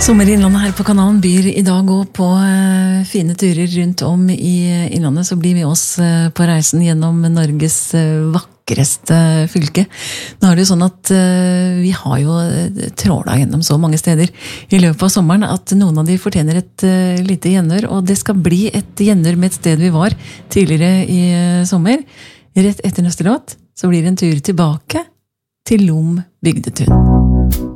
Sommerinnlandet her på kanalen byr I dag gå på fine turer rundt om I innlandet, så blir vi oss på reisen gjennom Norges vakreste fylke. Nå det jo sånn at vi har jo tråla gjennom så mange steder I løpet av sommeren at noen av de fortjener et lite gjenhør, og det skal bli et gjenhør med et sted vi var tidligere I sommer. Rett etter neste låt så blir det en tur tilbake til Lom bygdetun.